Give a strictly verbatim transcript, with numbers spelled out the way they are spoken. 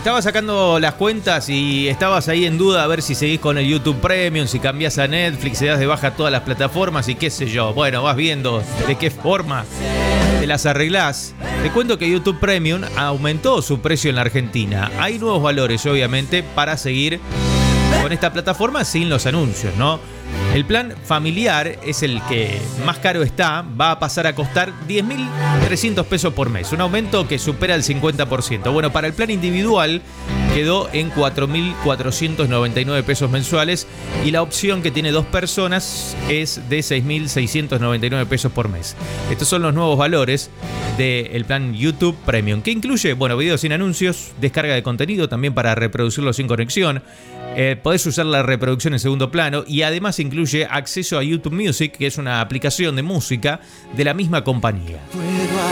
estabas sacando las cuentas y estabas ahí en duda a ver si seguís con el YouTube Premium, si cambiás a Netflix, si das de baja todas las plataformas y qué sé yo. Bueno, vas viendo de qué forma te las arreglás. Te cuento que YouTube Premium aumentó su precio en la Argentina. Hay nuevos valores, obviamente, para seguir con esta plataforma sin los anuncios, ¿no? El plan familiar es el que más caro está, va a pasar a costar diez mil trescientos pesos por mes, un aumento que supera el cincuenta por ciento. Bueno, para el plan individual quedó en cuatro mil cuatrocientos noventa y nueve pesos mensuales y la opción que tiene dos personas es de seis mil seiscientos noventa y nueve pesos por mes. Estos son los nuevos valores del plan YouTube Premium, que incluye, bueno, videos sin anuncios, descarga de contenido también para reproducirlo sin conexión. Eh, podés usar la reproducción en segundo plano y además incluye acceso a YouTube Music, que es una aplicación de música de la misma compañía.